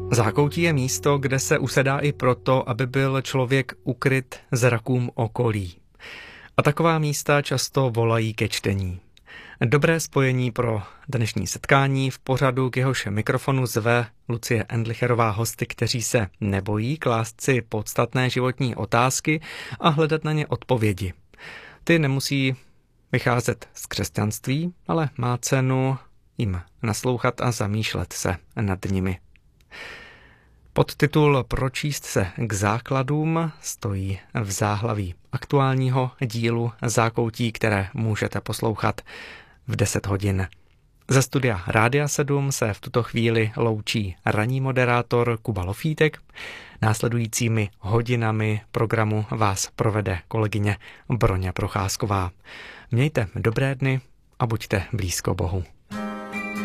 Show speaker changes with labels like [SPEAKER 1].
[SPEAKER 1] Zákoutí je místo, kde se usedá i proto, aby byl člověk ukryt zrakům okolí. A taková místa často volají ke čtení. Dobré spojení pro dnešní setkání v pořadu, k jehož mikrofonu zve Lucie Endlicherová hosty, kteří se nebojí klást si podstatné životní otázky a hledat na ně odpovědi. Ty nemusí vycházet z křesťanství, ale má cenu jim naslouchat a zamýšlet se nad nimi. Podtitul Pročíst se k základům stojí v záhlaví aktuálního dílu Zákoutí, které můžete poslouchat v 10 hodin. Ze studia Rádia 7 se v tuto chvíli loučí ranní moderátor Kuba Lofítek. Následujícími hodinami programu vás provede kolegyně Broňa Procházková. Mějte dobré dny a buďte blízko Bohu.